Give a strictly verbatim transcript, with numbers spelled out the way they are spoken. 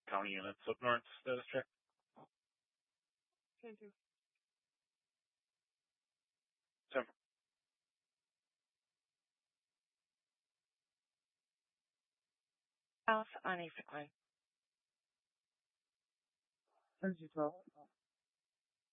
county units up north status check. Thank you. So, South on East Line. Energy twelve.